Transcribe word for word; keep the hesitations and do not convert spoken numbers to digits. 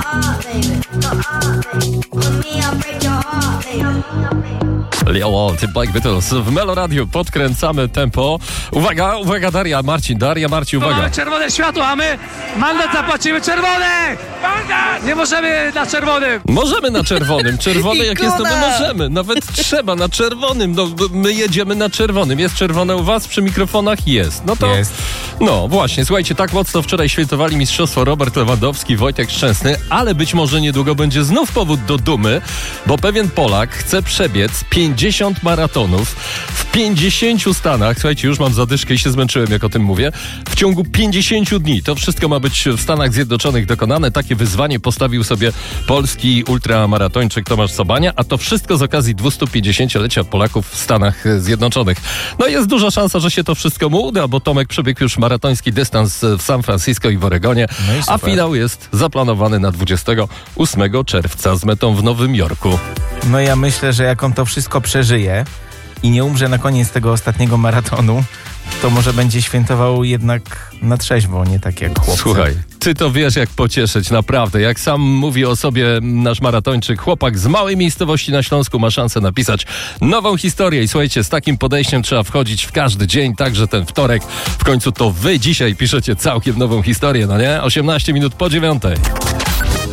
Leo Wall, The Black Beatles w Melo Radio. Podkręcamy tempo. Uwaga, uwaga, Daria, Marcin, Daria, Marcin, uwaga. Mamy czerwone światło, a my mandat zapłacimy czerwone! Mandat! Nie możemy na czerwonym! Możemy na czerwonym. Czerwony jak jest, to my możemy. Nawet trzeba na czerwonym. No, my jedziemy na czerwonym. Jest czerwone u was przy mikrofonach? Jest. No to... Jest. No właśnie, słuchajcie, tak mocno wczoraj świętowali mistrzostwo Robert Lewandowski, Wojtek Szczęsny, ale być może niedługo będzie znów powód do dumy, bo pewien Polak chce przebiec pięćdziesiąt maratonów w pięćdziesięciu stanach. Słuchajcie, już mam zadyszkę i się zmęczyłem, jak o tym mówię. W ciągu pięćdziesięciu dni. To wszystko ma być w Stanach Zjednoczonych dokonane. Takie wyzwanie postawił sobie polski ultramaratończyk Tomasz Sobania, a to wszystko z okazji dwustupięćdziesięciolecia Polaków w Stanach Zjednoczonych. No jest duża szansa, że się to wszystko mu uda, bo Tomek przebiegł już maratoński dystans w San Francisco i w Oregonie, No i a super. finał jest zaplanowany na dwudziestego ósmego czerwca z metą w Nowym Jorku. No ja myślę, że jak on to wszystko przeżyje i nie umrze na koniec tego ostatniego maratonu, to może będzie świętował jednak na trzeźwo, nie tak jak chłopcy. Słuchaj, ty to wiesz, jak pocieszyć, naprawdę. Jak sam mówi o sobie nasz maratończyk, chłopak z małej miejscowości na Śląsku ma szansę napisać nową historię. I słuchajcie, z takim podejściem trzeba wchodzić w każdy dzień, także ten wtorek. W końcu to wy dzisiaj piszecie całkiem nową historię, no nie? osiemnaście minut po dziewiątej.